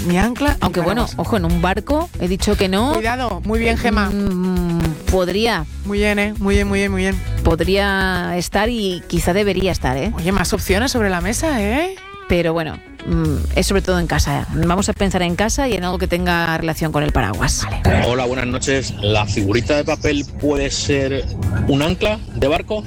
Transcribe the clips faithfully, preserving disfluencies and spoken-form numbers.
ni ancla. Aunque ni bueno, paraguas. ojo, en un barco he dicho que no. Cuidado, muy bien, Gemma. Mm, podría, Muy bien, ¿eh? Muy bien, muy bien, muy bien. podría estar y quizá debería estar, ¿eh? Oye, más opciones sobre la mesa, ¿eh? Pero bueno, mm, es sobre todo en casa. Vamos a pensar en casa y en algo que tenga relación con el paraguas. Vale. Hola, buenas noches. ¿La figurita de papel puede ser un ancla de barco?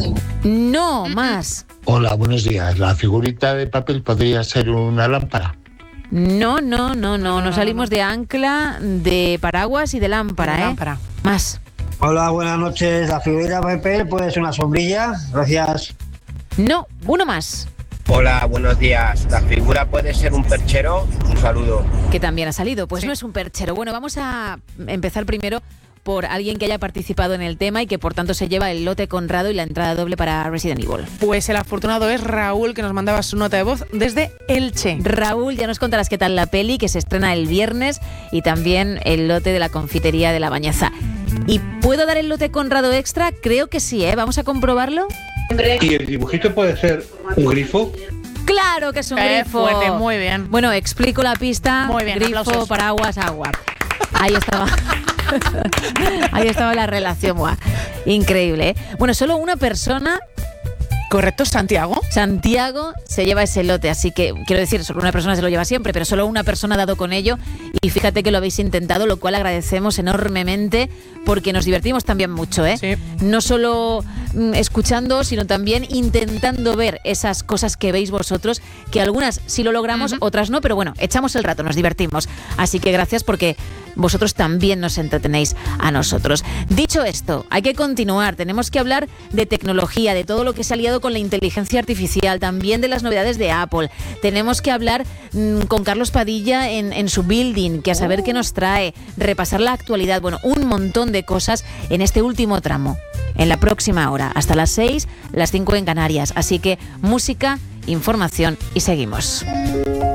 No, más. Hola, buenos días. ¿La figurita de papel podría ser una lámpara? No, no, no, no. No salimos de ancla, de paraguas y de lámpara, De ¿eh? lámpara. Más. Hola, buenas noches. La figurita de papel puede ser una sombrilla. Gracias. No, uno más. Hola, buenos días. ¿La figura puede ser un perchero? Un saludo. Que también ha salido. Pues Sí. no es un perchero. Bueno, vamos a empezar primero por alguien que haya participado en el tema y que por tanto se lleva el lote Conrado y la entrada doble para Resident Evil. Pues el afortunado es Raúl, que nos mandaba su nota de voz desde Elche. Raúl, ya nos contarás qué tal la peli, que se estrena el viernes, y también el lote de la confitería de La Bañaza. ¿Y puedo dar el lote Conrado extra? Creo que sí, ¿eh? ¿Vamos a comprobarlo? ¿Y el dibujito puede ser un grifo? ¡Claro que es un Eh, grifo! fuerte, muy bien. Bueno, explico la pista. Muy bien, grifo, aplausos. paraguas, agua. Ahí estaba. Ahí estaba la relación. Buah. Increíble, ¿eh? Bueno, solo una persona, ¿Correcto, Santiago? Santiago, se lleva ese lote. Así que, quiero decir, solo una persona se lo lleva siempre, pero solo una persona ha dado con ello. Y fíjate que lo habéis intentado, lo cual agradecemos enormemente, porque nos divertimos también mucho, ¿eh? Sí. No solo mm, escuchando, sino también intentando ver esas cosas que veis vosotros, que algunas sí lo logramos, uh-huh. otras no, pero bueno, echamos el rato, nos divertimos. Así que gracias, porque vosotros también nos entretenéis a nosotros. Dicho esto, hay que continuar. Tenemos que hablar de tecnología, de todo lo que se ha liado con la inteligencia artificial, también de las novedades de Apple. Tenemos que hablar mmm, con Carlos Padilla en, en su building, que a saber qué nos trae, repasar la actualidad, bueno, un montón de cosas en este último tramo, en la próxima hora, hasta las seis, las cinco en Canarias. Así que música, información y seguimos.